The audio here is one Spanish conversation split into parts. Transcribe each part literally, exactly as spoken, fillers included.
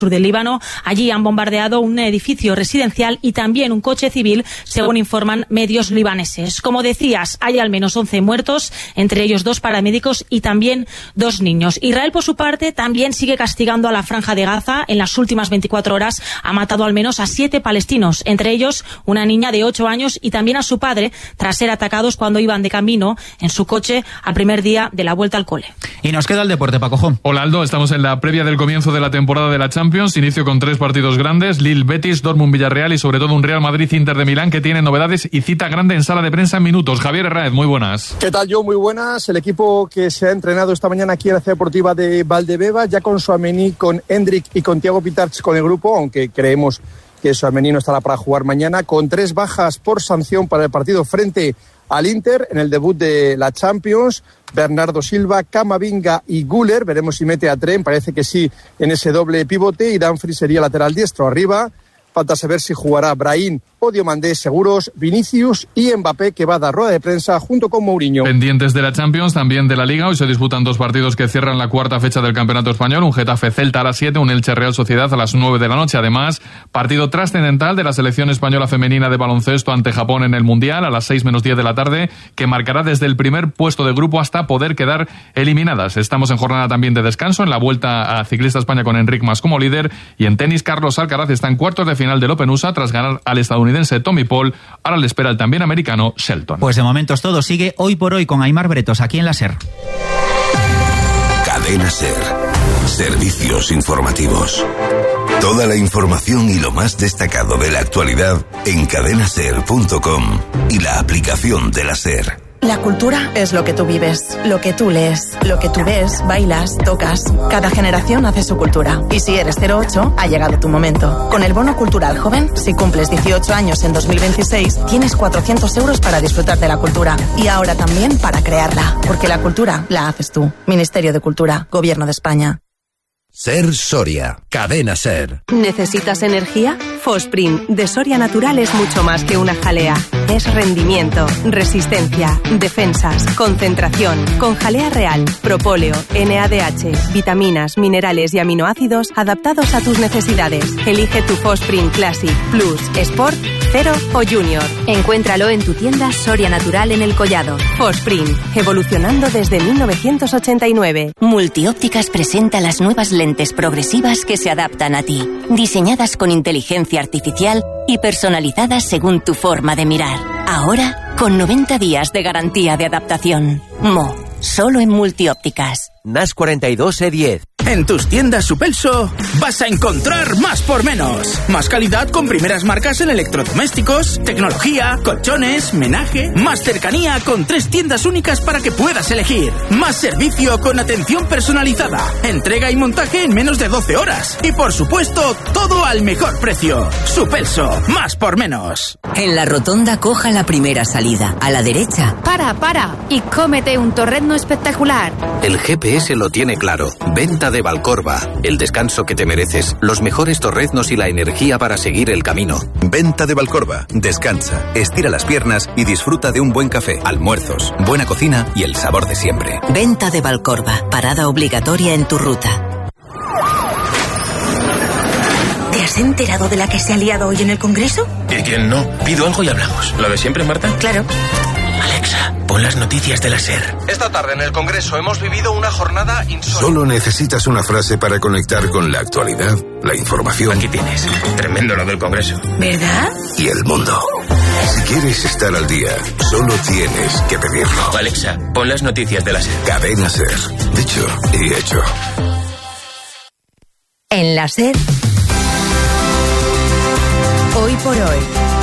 sur del Líbano. Allí han bombardeado un edificio residencial y también un coche civil, según informan medios libaneses. Como decías, hay al menos once muertos, entre ellos dos paramédicos y también dos niños. Israel, por su parte, también sigue castigando a la Franja de Gaza. En las últimas veinticuatro horas ha matado al menos a siete palestinos, entre ellos una niña de ocho años y también a su padre, tras ser atacados cuando iban de camino en su coche al primer día de la vuelta al cole. Y nos queda el deporte, Paco. Hola, Aldo. Estamos en la previa del comienzo de la temporada de la Champions. Inicio con tres partidos grandes: Lille, Betis, Dortmund, Villarreal y sobre todo un Real Madrid, Inter de Milán, que tiene novedades y cita grande en sala de prensa en minutos. Javier Herráez, muy buenas. ¿Qué tal, yo? Muy buenas. El equipo que se ha entrenado esta mañana aquí en la ciudad deportiva de Valdebeba, ya con Tchouaméni, con Endrick y con Thiago Pitarch con el grupo, aunque creemos que Tchouaméni no estará para jugar mañana, con tres bajas por sanción para el partido frente al Inter en el debut de la Champions. Bernardo Silva, Camavinga y Güler. Veremos si mete a Trent, parece que sí, en ese doble pivote. Y Dumfries sería lateral diestro arriba. Falta saber si jugará Brahim o Diomandé, seguros Vinicius y Mbappé, que va a dar rueda de prensa junto con Mourinho. Pendientes de la Champions, también de la Liga. Hoy se disputan dos partidos que cierran la cuarta fecha del Campeonato Español. Un Getafe-Celta a las siete, un Elche-Real Sociedad a las nueve de la noche. Además, partido trascendental de la selección española femenina de baloncesto ante Japón en el Mundial a las seis menos diez de la tarde, que marcará desde el primer puesto de grupo hasta poder quedar eliminadas. Estamos en jornada también de descanso en la Vuelta a Ciclista España con Enric Mas como líder, y en tenis Carlos Alcaraz está en cuartos de final del Open U S A tras ganar al estadounidense Tommy Paul. Ahora le espera el también americano Shelton. Pues de momento es todo. Sigue Hoy por Hoy con Aimar Bretos aquí en la SER. Cadena SER. Servicios informativos. Toda la información y lo más destacado de la actualidad en cadena ser punto com y la aplicación de la SER. La cultura es lo que tú vives, lo que tú lees, lo que tú ves, bailas, tocas. Cada generación hace su cultura. Y si eres cero ocho, ha llegado tu momento. Con el Bono Cultural Joven, si cumples dieciocho años en dos mil veintiséis, tienes cuatrocientos euros para disfrutar de la cultura. Y ahora también para crearla. Porque la cultura la haces tú. Ministerio de Cultura, Gobierno de España. SER Soria, Cadena SER. ¿Necesitas energía? Fosprint de Soria Natural es mucho más que una jalea. Es rendimiento, resistencia, defensas, concentración, con jalea real, propóleo, N A D H, vitaminas, minerales y aminoácidos adaptados a tus necesidades. Elige tu Fosprint Classic, Plus, Sport, Cero o Junior. Encuéntralo en tu tienda Soria Natural en El Collado. Fosprint, evolucionando desde mil novecientos ochenta y nueve. Multiópticas presenta las nuevas lentes progresivas que se adaptan a ti, diseñadas con inteligencia artificial y personalizadas según tu forma de mirar. Ahora, con noventa días de garantía de adaptación. Mo, solo en Multiópticas. N A S cuarenta y dos E diez. En tus tiendas Supelso vas a encontrar más por menos. Más calidad con primeras marcas en electrodomésticos, tecnología, colchones, menaje. Más cercanía con tres tiendas únicas para que puedas elegir. Más servicio con atención personalizada. Entrega y montaje en menos de doce horas. Y por supuesto, todo al mejor precio. Supelso, más por menos. En la rotonda coja la primera salida. A la derecha. Para, para. Y cómete un torrezno espectacular. El G P S lo tiene claro. Venta de Valcorba. El descanso que te mereces. Los mejores torreznos y la energía para seguir el camino. Venta de Valcorba. Descansa, estira las piernas y disfruta de un buen café, almuerzos, buena cocina y el sabor de siempre. Venta de Valcorba. Parada obligatoria en tu ruta. ¿Te has enterado de la que se ha liado hoy en el Congreso? ¿Y quién no? Pido algo y hablamos. ¿Lo de siempre, Marta? Claro. Alexa, pon las noticias de la SER. Esta tarde en el Congreso hemos vivido una jornada insólita. Solo necesitas una frase para conectar con la actualidad, la información. Aquí tienes. Tremendo lo del Congreso. ¿Verdad? Y el mundo. Si quieres estar al día, solo tienes que pedirlo. Alexa, pon las noticias de la SER. Cadena SER. Dicho y hecho. En la SER. Hoy por hoy.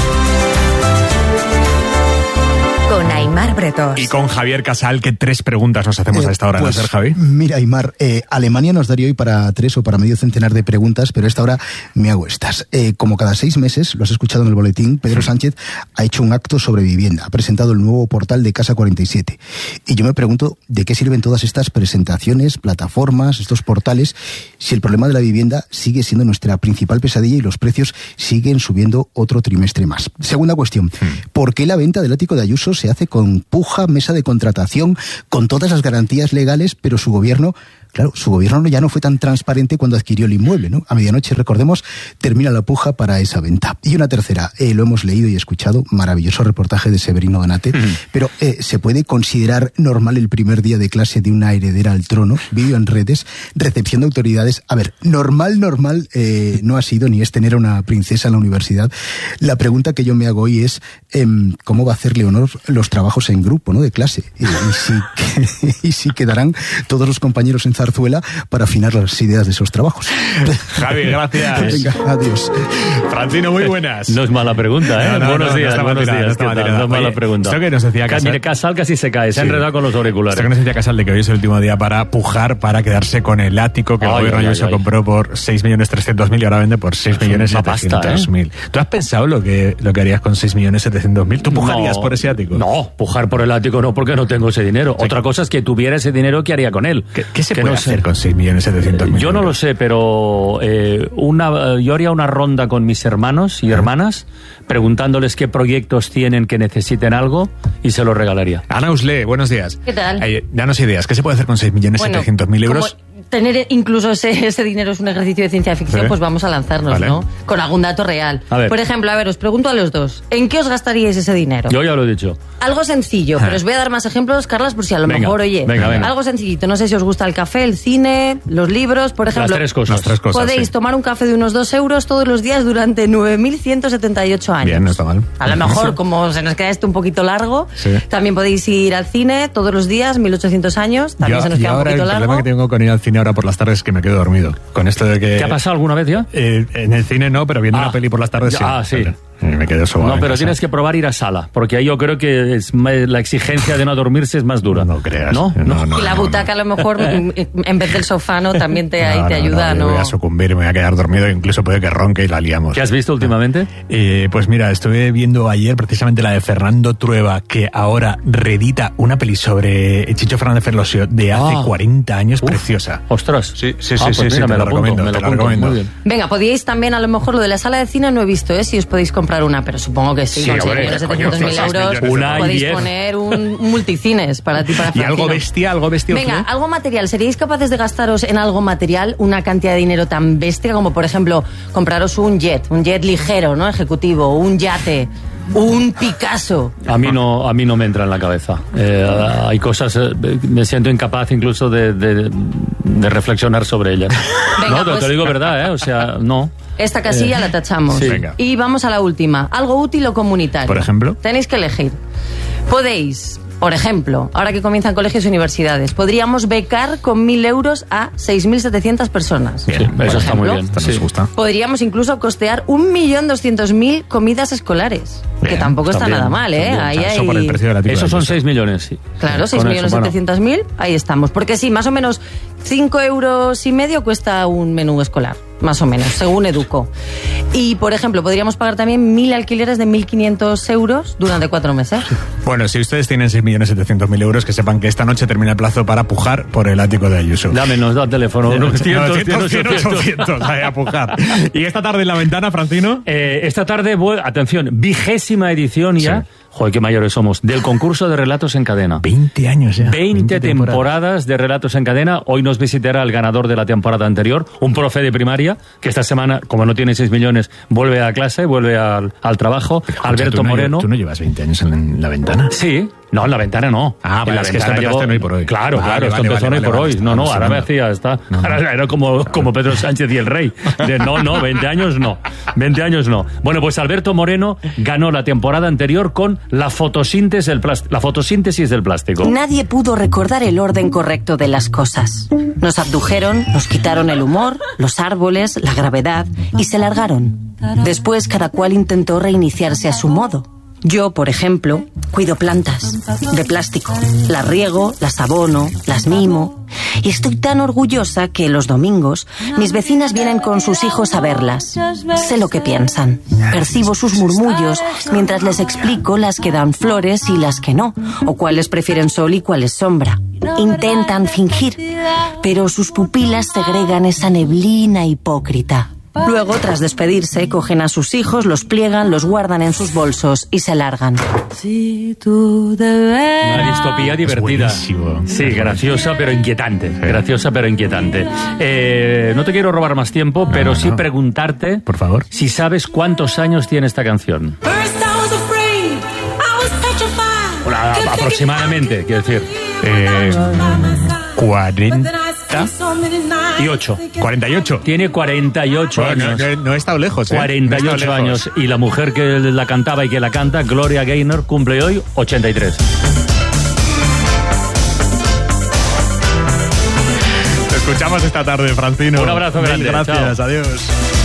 Con Aimar Bretos. Y con Javier Casal, que tres preguntas nos hacemos eh, a esta hora, pues, ¿no, ser, Javi? Mira, Aimar, eh, Alemania nos daría hoy para tres o para medio centenar de preguntas, pero a esta hora me hago estas. Eh, como cada seis meses, lo has escuchado en el boletín, Pedro Sánchez ha hecho un acto sobre vivienda, ha presentado el nuevo portal de Casa cuarenta y siete. Y yo me pregunto, ¿de qué sirven todas estas presentaciones, plataformas, estos portales, si el problema de la vivienda sigue siendo nuestra principal pesadilla y los precios siguen subiendo otro trimestre más? Segunda cuestión, hmm. ¿por qué la venta del ático de Ayuso se hace con puja, mesa de contratación, con todas las garantías legales, pero su gobierno Claro, su gobierno ya no fue tan transparente cuando adquirió el inmueble, ¿no? A medianoche, recordemos, termina la puja para esa venta. Y una tercera, eh, lo hemos leído y escuchado, maravilloso reportaje de Severino Donate, mm. pero eh, ¿se puede considerar normal el primer día de clase de una heredera al trono? Vídeo en redes, recepción de autoridades. A ver, normal, normal eh, no ha sido ni es tener a una princesa en la universidad. La pregunta que yo me hago hoy es eh, ¿cómo va a hacerle honor los trabajos en grupo, ¿no? De clase? Y, y, si, y si quedarán todos los compañeros en Zarzuela para afinar las ideas de esos trabajos. Javi, gracias. Venga, adiós. Francino, muy buenas. No es mala pregunta, ¿eh? No, no, buenos no, días, no buenos tirada, días. No, ¿Qué tal? No es mala pregunta. Esto que nos decía Casal. Mire, Casal casi se cae, se ha sí. enredado con los auriculares. Esto que nos decía Casal de que hoy es el último día para pujar, para quedarse con el ático que el gobierno Ayuso compró por seis millones trescientos mil y ahora vende por seis millones setecientos mil. ¿eh? ¿Tú has pensado lo que, lo que harías con seis millones setecientos mil? ¿Tú pujarías no, por ese ático? No, pujar por el ático no, porque no tengo ese dinero. Sí. Otra cosa es que tuviera ese dinero, ¿qué haría con él? ¿Qué, qué se que puede no hacer sé. con seis millones setecientos mil? Yo no lo sé, pero eh, una, yo haría una ronda con mis hermanos y hermanas preguntándoles qué proyectos tienen que necesiten algo y se los regalaría. Ana Usle, buenos días. ¿Qué tal? Eh, danos ideas. ¿Qué se puede hacer con seis millones setecientos mil euros? Como tener incluso ese, ese dinero es un ejercicio de ciencia ficción, ¿Eh? Pues vamos a lanzarnos, vale. ¿no? Con algún dato real. Por ejemplo, a ver, os pregunto a los dos, ¿en qué os gastaríais ese dinero? Yo ya lo he dicho. Algo sencillo, pero os voy a dar más ejemplos, Carlas, por si a lo venga, mejor, oye, venga, venga. algo sencillito. No sé si os gusta el café, el cine, los libros, por ejemplo. Las tres cosas. Las tres cosas podéis sí. tomar un café de unos dos euros todos los días durante nueve mil ciento setenta y ocho años. Bien, no está mal. A lo mejor, como se nos queda esto un poquito largo, sí. también podéis ir al cine todos los días, mil ochocientos años, también yo, se nos queda un poquito el largo. El problema que tengo con ir al cine ahora por las tardes es que me quedo dormido. Con esto de que... ¿Te ha pasado alguna vez ya? Eh, en el cine no, pero viendo ah, una peli por las tardes sí. Ah, sí. Me quedo sobado. No, pero tienes que probar ir a sala, porque ahí yo creo que es, la exigencia de no dormirse es más dura. No creas. ¿No? no, no y la no, butaca no. a lo mejor, en vez del sofá, ¿no? También te, ahí no, te no, ayuda, no, ¿no? Me voy a sucumbir, me voy a quedar dormido, incluso puede que ronque y la liamos. ¿Qué has visto últimamente? Eh, pues mira, estuve viendo ayer precisamente la de Fernando Trueba, que ahora reedita una peli sobre Chicho Fernández Ferlosio de hace ah. cuarenta años, uf, preciosa. Ostras. Sí, sí, ah, sí, pues sí, mira, sí, me te lo lo apunto, recomiendo, me te lo lo apunto, recomiendo. muy bien. Venga, podíais también, a lo mejor lo de la sala de cine no he visto, ¿eh? Si os podéis comprar una, pero supongo que sí, sí con seis millones setecientos mil euros una podéis diez. poner un multicines para ti, para Y Francino. algo bestia, algo bestia. Venga, algo material. ¿Seríais capaces de gastaros en algo material una cantidad de dinero tan bestia como, por ejemplo, compraros un jet, un jet ligero, ¿no? Ejecutivo, un yate, un Picasso? A mí no, a mí no me entra en la cabeza. Eh, hay cosas, eh, me siento incapaz incluso de, de, de reflexionar sobre ellas. Venga, no, pues, te lo digo verdad, ¿eh? O sea, no. Esta casilla eh, la tachamos. Sí. Y vamos a la última. Algo útil o comunitario. Por ejemplo. Tenéis que elegir. Podéis, por ejemplo, ahora que comienzan colegios y universidades, podríamos becar con mil euros a seis mil setecientas personas. Bien, eso por está ejemplo. muy bien. Esto nos gusta. Podríamos incluso costear un millón doscientos mil comidas escolares. Bien, que tampoco está también, nada mal, ¿eh? También. Ahí Eso hay... por el precio de la Esos son seis millones, sí. Claro, seis millones setecientos mil, bueno. Ahí estamos. Porque sí, más o menos cinco euros y medio cuesta un menú escolar. Más o menos, según Educo. Y, por ejemplo, podríamos pagar también mil alquileres de mil quinientos euros durante cuatro meses. Bueno, si ustedes tienen seis millones setecientos mil euros, que sepan que esta noche termina el plazo para pujar por el ático de Ayuso. Dámenos, da el teléfono. novecientos, cien, ochocientos, a pujar. ¿Y esta tarde en La Ventana, Francino? Eh, esta tarde, atención, vigésima edición ya. Sí. Joder, qué mayores somos. Del concurso de Relatos en Cadena. veinte años ya. veinte temporadas de Relatos en Cadena. Hoy nos visitará el ganador de la temporada anterior, un profe de primaria, que esta semana, como no tiene seis millones, vuelve a clase, vuelve al, al trabajo. Escucha, Alberto ¿tú no, Moreno. ¿Tú no llevas veinte años en La Ventana? Sí. No, en La Ventana no. Ah, vale, en la es ventana que esto empezaste llevo... hoy por hoy. Claro, vale, claro, vale, esto empezó vale, hoy por vale, hoy. vale, no, no, vale, ahora vale. me hacía, está. No, no. Ahora era como, como Pedro Sánchez y el rey. De, no, no, veinte años no. veinte años no. Bueno, pues Alberto Moreno ganó la temporada anterior con la fotosíntesis del, plast... la fotosíntesis del plástico. Nadie pudo recordar el orden correcto de las cosas. Nos abdujeron, nos quitaron el humor, los árboles, la gravedad y se largaron. Después cada cual intentó reiniciarse a su modo. Yo, por ejemplo, cuido plantas de plástico. Las riego, las abono, las mimo. Y estoy tan orgullosa que los domingos mis vecinas vienen con sus hijos a verlas. Sé lo que piensan. Percibo sus murmullos mientras les explico las que dan flores y las que no, o cuáles prefieren sol y cuáles sombra. Intentan fingir, pero sus pupilas segregan esa neblina hipócrita. Luego, tras despedirse, cogen a sus hijos, los pliegan, los guardan en sus bolsos y se largan. Una distopía divertida. Sí, graciosa pero inquietante. Graciosa pero inquietante. Eh, no te quiero robar más tiempo, no, pero no, sí no. preguntarte, por favor, si sabes cuántos años tiene esta canción. Bueno, aproximadamente, quiero decir. Eh, cuarenta y ocho. cuarenta y ocho. Tiene cuarenta y ocho bueno, años. No, no, no he estado lejos, ¿eh? cuarenta y ocho no años. Y la mujer que la cantaba y que la canta, Gloria Gaynor, cumple hoy ochenta y tres. Te escuchamos esta tarde, Francino. Un abrazo grande. Mil gracias, chao. Adiós.